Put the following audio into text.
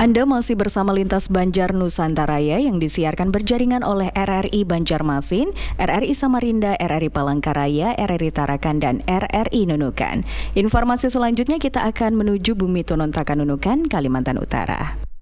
Anda masih bersama Lintas Banjar Nusantaraya yang disiarkan berjaringan oleh RRI Banjarmasin, RRI Samarinda, RRI Palangkaraya, RRI Tarakan, dan RRI Nunukan. Informasi selanjutnya kita akan menuju Bumi Tonontakan Nunukan, Kalimantan Utara.